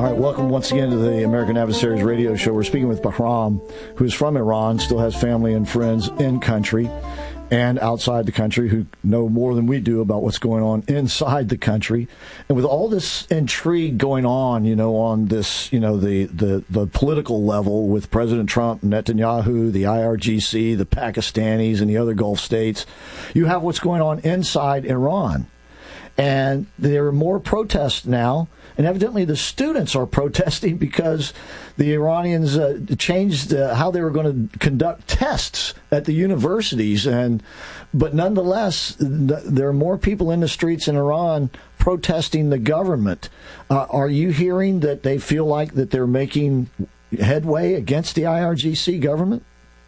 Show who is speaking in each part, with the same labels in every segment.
Speaker 1: All right, welcome once again to the American Adversaries radio show. We're speaking with Bahram, who is from Iran, still has family and friends in country and outside the country who know more than we do about what's going on inside the country. And with all this intrigue going on, on this, the political level with President Trump, Netanyahu, the IRGC, the Pakistanis, and the other Gulf states, you have what's going on inside Iran. And there are more protests now. And evidently the students are protesting because the Iranians changed how they were going to conduct tests at the universities. But nonetheless, there are more people in the streets in Iran protesting the government. Are you hearing that they feel like that they're making headway against the IRGC government?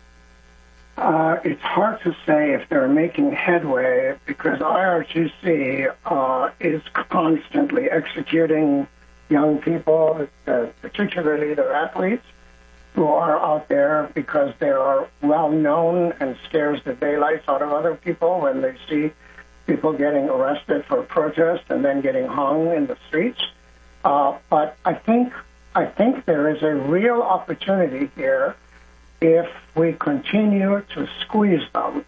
Speaker 2: It's hard to say if they're making headway because IRGC is constantly executing young people, particularly their athletes, who are out there because they are well known and scares the daylights out of other people when they see people getting arrested for protest and then getting hung in the streets. But I think there is a real opportunity here if we continue to squeeze them.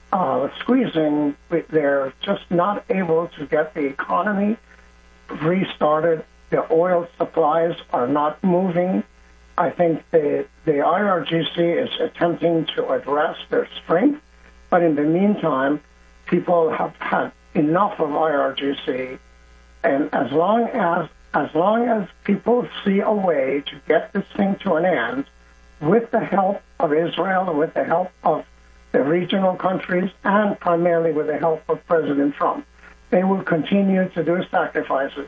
Speaker 2: Squeezing, they're just not able to get the economy restarted. The oil supplies are not moving. I think the IRGC is attempting to address their strength, but in the meantime, people have had enough of IRGC, and as long as people see a way to get this thing to an end, with the help of Israel and with the help of the regional countries and primarily with the help of President Trump, they will continue to do sacrifices.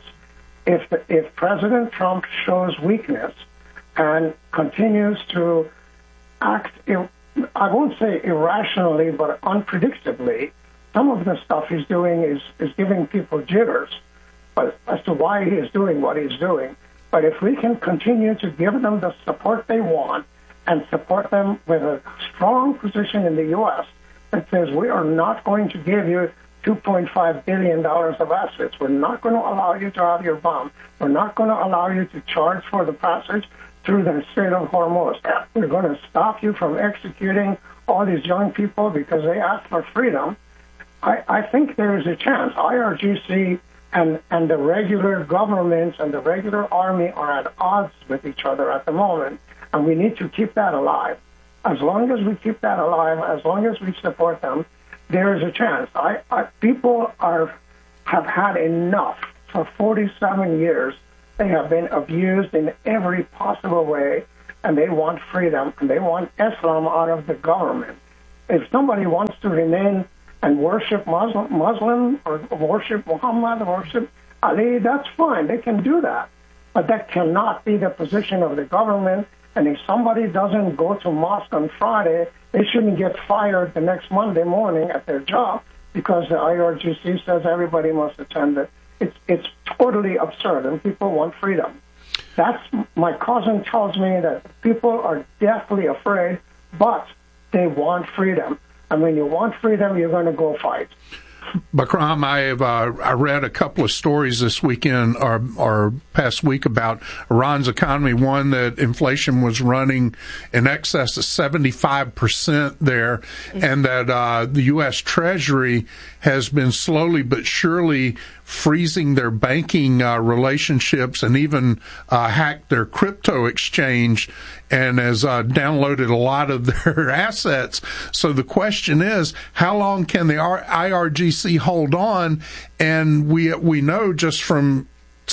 Speaker 2: If President Trump shows weakness and continues to act, I won't say irrationally, but unpredictably, some of the stuff he's doing is giving people jitters as to why he is doing what he's doing. But if we can continue to give them the support they want, and support them with a strong position in the U.S. that says we are not going to give you $2.5 billion of assets. We're not going to allow you to have your bomb. We're not going to allow you to charge for the passage through the Strait of Hormuz. We're going to stop you from executing all these young people because they asked for freedom. I think there is a chance. IRGC and the regular governments and the regular army are at odds with each other at the moment. And we need to keep that alive. As long as we keep that alive, as long as we support them, there is a chance. People have had enough. For 47 years, they have been abused in every possible way, and they want freedom, and they want Islam out of the government. If somebody wants to remain and worship Muslim or worship Muhammad or worship Ali, that's fine. They can do that. But that cannot be the position of the government. And if somebody doesn't go to mosque on Friday, they shouldn't get fired the next Monday morning at their job because the IRGC says everybody must attend it. It's totally absurd, and people want freedom. My cousin tells me that people are deathly afraid, but they want freedom. And when you want freedom, you're going to go fight.
Speaker 3: Bahram, I read a couple of stories this weekend or past week about Iran's economy. One, that inflation was running in excess of 75% there, and that the U.S. Treasury has been slowly but surely freezing their banking relationships and even hacked their crypto exchange and has downloaded a lot of their assets. So the question is, how long can the IRGC hold on? And we know just from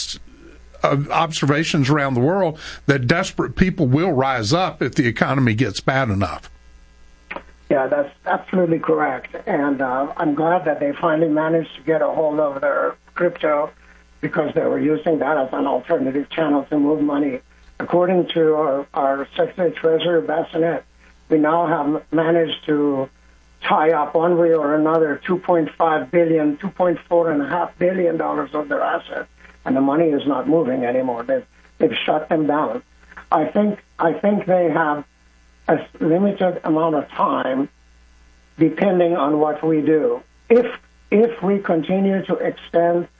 Speaker 3: observations around the world that desperate people will rise up if the economy gets bad enough.
Speaker 2: Yeah, that's absolutely correct. And I'm glad that they finally managed to get a hold of their crypto because they were using that as an alternative channel to move money. According to our Secretary of Treasury, Bassinet, we now have managed to tie up one way or another $2.5 billion, $2.4.5 billion of their assets, and the money is not moving anymore. They've shut them down. I think they have a limited amount of time, depending on what we do. If we continue to extend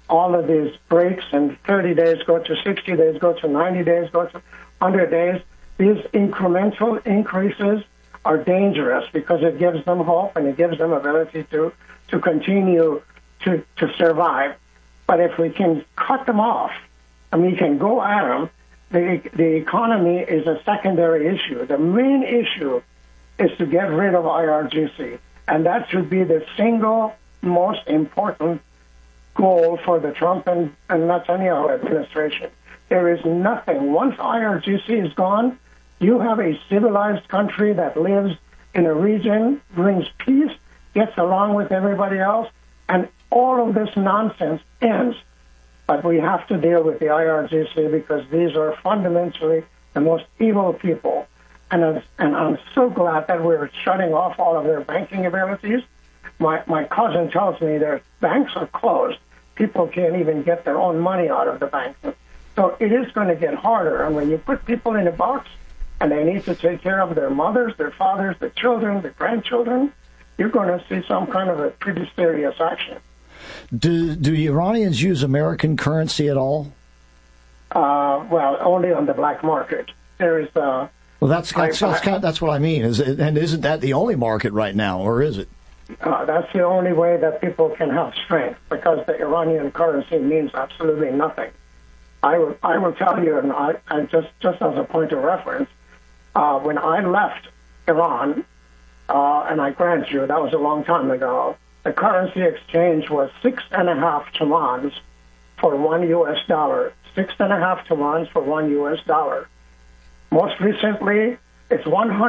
Speaker 2: all of these breaks and 30 days go to 60 days, go to 90 days, go to 100 days. These incremental increases are dangerous because it gives them hope and it gives them ability to continue to survive. But if we can cut them off and we can go at them, the economy is a secondary issue. The main issue is to get rid of IRGC, and that should be the single most important goal for the Trump and Netanyahu administration. There is nothing. Once IRGC is gone, you have a civilized country that lives in a region, brings peace, gets along with everybody else, and all of this nonsense ends. But we have to deal with the IRGC because these are fundamentally the most evil people. And I'm so glad that we're shutting off all of their banking abilities. My cousin tells me their banks are closed. People can't even get their own money out of the banks. So it is going to get harder. And when you put people in a box and they need to take care of their mothers, their fathers, their children, their grandchildren, you're going to see some kind of a pretty serious action.
Speaker 1: Do Iranians use American currency at all?
Speaker 2: Well, only on the black market. There is. Well,
Speaker 1: that's what I mean. Isn't that the only market right now, or is it?
Speaker 2: That's the only way that people can have strength, because the Iranian currency means absolutely nothing. I will tell you, and I just as a point of reference, when I left Iran, and I grant you that was a long time ago, the currency exchange was 6.5 tumans for $1 US. 6.5 tumans for $1 US. Most recently, it's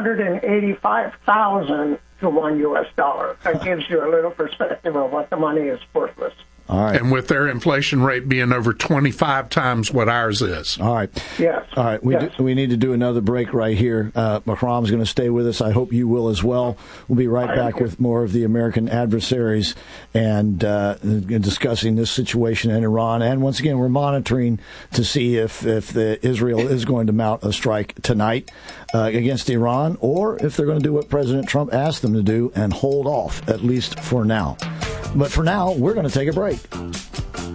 Speaker 2: 185,000 to $1 US. That gives you a little perspective of what the money is worthless.
Speaker 1: All right.
Speaker 3: And with their inflation rate being over 25 times what ours is.
Speaker 1: All right.
Speaker 2: Yes.
Speaker 1: All right. We need to do another break right here. Bahram's going to stay with us. I hope you will as well. We'll be right back with more of the American Adversaries and discussing this situation in Iran. And once again, we're monitoring to see if Israel is going to mount a strike tonight against Iran, or if they're going to do what President Trump asked them to do and hold off, at least for now. But for now, we're going to take a break.